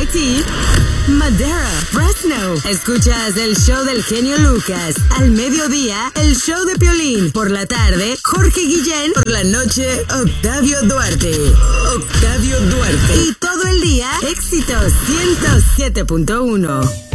ti, Madera, Fresno. Escuchas el show del genio Lucas. Al mediodía, el show de Piolín. Por la tarde, Jorge Guillén. Por la noche, Octavio Duarte. Octavio Duarte. Y todo el día, éxitos 107.1.